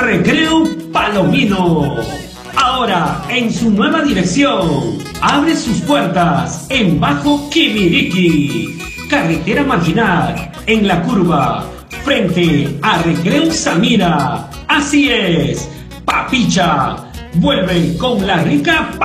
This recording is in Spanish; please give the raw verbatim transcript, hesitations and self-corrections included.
Recreo Palomino. Ahora en su nueva dirección. Abre sus puertas en Bajo Quibiriqui, carretera marginal, en la curva, frente a Recreo Samira. Así es, Papicha vuelve con la rica